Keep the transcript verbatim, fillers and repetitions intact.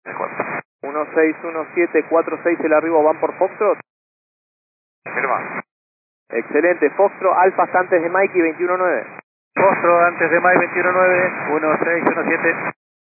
uno seis uno siete cuatro seis el arribo, van por Foxtrot. Firma. Excelente, Foxtrot, Alfa antes de Mikey veintiuno nueve. Foxtrot antes de Mike veintiuno nueve, uno seis uno siete.